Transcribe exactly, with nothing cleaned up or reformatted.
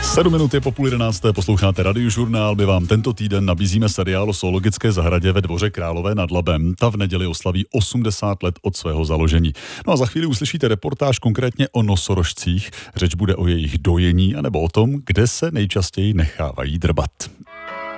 Sedm minut je po půl jedenácté, posloucháte Radiožurnál. My vám tento týden nabízíme seriál o zoologické zahradě ve Dvoře Králové nad Labem. Ta v neděli oslaví osmdesát let od svého založení. No a za chvíli uslyšíte reportáž konkrétně o nosorožcích. Řeč bude o jejich dojení anebo o tom, kde se nejčastěji nechávají drbat.